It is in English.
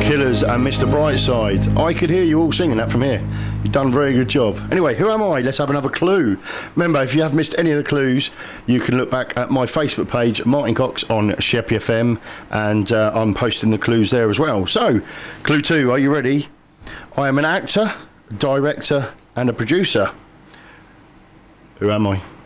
Killers and Mr. Brightside. I could hear you all singing that from here. You've done a very good job. Anyway, who am I? Let's have another clue. Remember, if you have missed any of the clues, you can look back at my Facebook page, Martin Cox on Sheppey FM, and I'm posting the clues there as well. So, clue 2, are you ready? I am an actor, director, and a producer. Who am I?